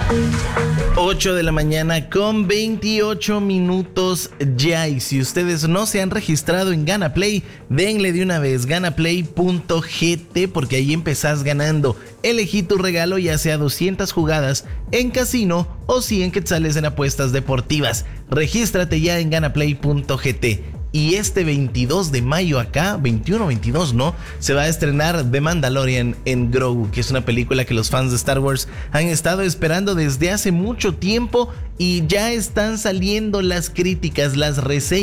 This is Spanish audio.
8 de la mañana con 28 minutos ya. Y si ustedes no se han registrado en GanaPlay, denle de una vez ganaplay.gt, porque ahí empezás ganando. Elegí tu regalo, ya sea 200 jugadas en casino o 100 quetzales en apuestas deportivas. Regístrate ya en ganaplay.gt. Y este 22 de mayo acá, 21, 22, ¿no? Se va a estrenar The Mandalorian en Grogu, que es una película que los fans de Star Wars han estado esperando desde hace mucho tiempo y ya están saliendo las críticas, las reseñas